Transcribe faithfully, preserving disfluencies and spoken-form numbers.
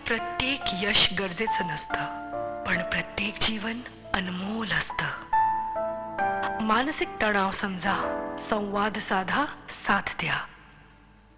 प्रत्येक यश गरजेचं नसतं, पण प्रत्येक जीवन अनमोल असतं. मानसिक तणाव समजा, संवाद साधा, साथ द्या.